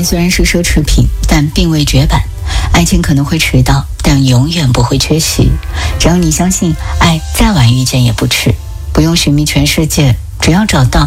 虽然是奢侈品，但并未绝版。爱情可能会迟到，但永远不会缺席。只要你相信，爱再晚遇见也不迟。不用寻觅全世界，只要找到